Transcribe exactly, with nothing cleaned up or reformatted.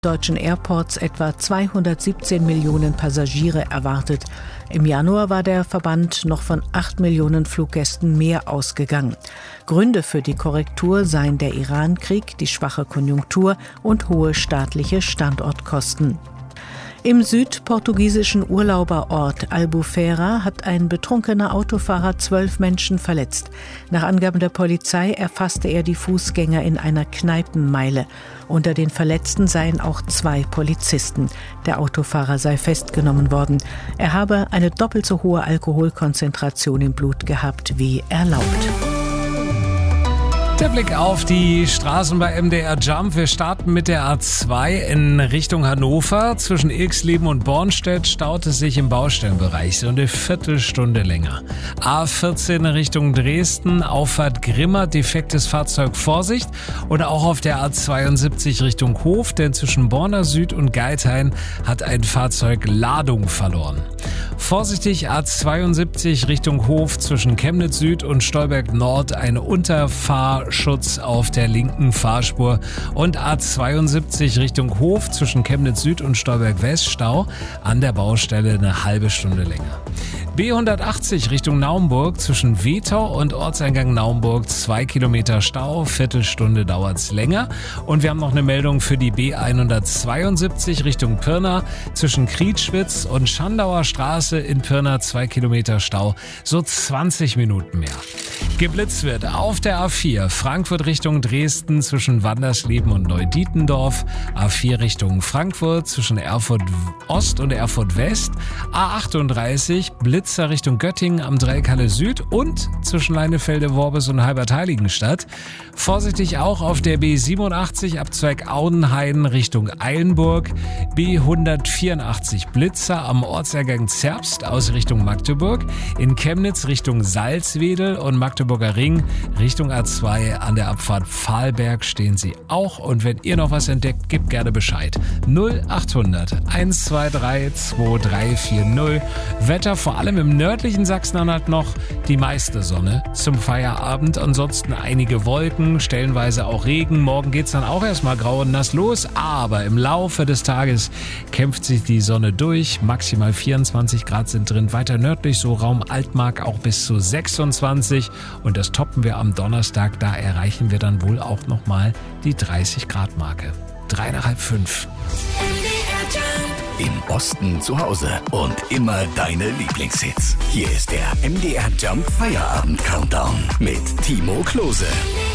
deutschen Airports etwa zweihundertsiebzehn Millionen Passagiere erwartet. Im Januar war der Verband noch von acht Millionen Fluggästen mehr ausgegangen. Gründe für die Korrektur seien der Iran-Krieg, die schwache Konjunktur und hohe staatliche Standortkosten. Im südportugiesischen Urlauberort Albufeira hat ein betrunkener Autofahrer zwölf Menschen verletzt. Nach Angaben der Polizei erfasste er die Fußgänger in einer Kneipenmeile. Unter den Verletzten seien auch zwei Polizisten. Der Autofahrer sei festgenommen worden. Er habe eine doppelt so hohe Alkoholkonzentration im Blut gehabt wie erlaubt. Der Blick auf die Straßen bei M D R Jump. Wir starten mit der A zwei in Richtung Hannover. Zwischen Ilksleben und Bornstedt staut es sich im Baustellenbereich so eine Viertelstunde länger. A vierzehn Richtung Dresden, Auffahrt Grimma, defektes Fahrzeug, Vorsicht. Und auch auf der A zweiundsiebzig Richtung Hof, denn zwischen Borna Süd und Geithain hat ein Fahrzeug Ladung verloren. Vorsichtig A zweiundsiebzig Richtung Hof, zwischen Chemnitz Süd und Stolberg Nord eine Unterfahrschutz auf der linken Fahrspur und A zweiundsiebzig Richtung Hof, zwischen Chemnitz Süd und Stolberg West Stau, an der Baustelle eine halbe Stunde länger. B hundertachtzig Richtung Naumburg, zwischen Wetau und Ortseingang Naumburg zwei Kilometer Stau, Viertelstunde dauert's länger. Und wir haben noch eine Meldung für die B hundertzweiundsiebzig Richtung Pirna, zwischen Krietschwitz und Schandauer Straße in Pirna zwei Kilometer Stau, so zwanzig Minuten mehr. Geblitzt wird auf der A vier, Frankfurt Richtung Dresden, zwischen Wandersleben und Neudietendorf, A vier Richtung Frankfurt, zwischen Erfurt Ost und Erfurt West, A achtunddreißig, Blitzer Richtung Göttingen am Dreieckhalle Süd und zwischen Leinefelde, Worbis und Halbertheiligenstadt. Vorsichtig auch auf der B siebenundachtzig ab Zweig Audenhain Richtung Eilenburg, B hundertvierundachtzig Blitzer am Ortseingang Zerbst aus Richtung Magdeburg, in Chemnitz Richtung Salzwedel und Magdeburger Ring Richtung A zwei an der Abfahrt Pfahlberg stehen sie auch. Und wenn ihr noch was entdeckt, gebt gerne Bescheid. null achthundert eins zwei drei zwei drei vier null. Wetter vor allem im nördlichen Sachsen-Anhalt noch die meiste Sonne zum Feierabend. Ansonsten einige Wolken, stellenweise auch Regen. Morgen geht's dann auch erstmal grau und nass los, aber im Laufe des Tages kämpft sich die Sonne durch. Maximal vierundzwanzig Grad sind drin. Weiter nördlich, so Raum Altmark, auch bis zu sechsundzwanzig. Und das toppen wir am Donnerstag. Da erreichen wir dann wohl auch nochmal die dreißig Grad Marke. Dreieinhalb, fünf. Im Osten zu Hause und immer deine Lieblingshits. Hier ist der M D R Jump Feierabend Countdown mit Timo Klose.